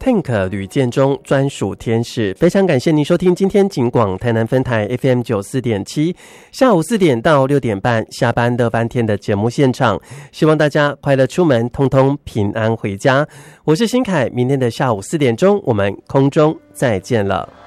Tank 吕建中专属天使。非常感谢您收听今天警广台南分台 FM 94.7下午4点到6点半下班乐翻天的节目现场，希望大家快乐出门，通通平安回家。我是新凯，明天的下午4点钟我们空中再见了。